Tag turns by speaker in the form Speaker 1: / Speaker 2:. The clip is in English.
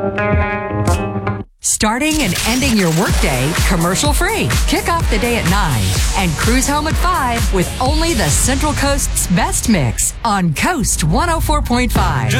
Speaker 1: Starting and ending your workday commercial-free. Kick off the day at 9 and cruise home at 5 with only the Central Coast's best mix on Coast 104.5.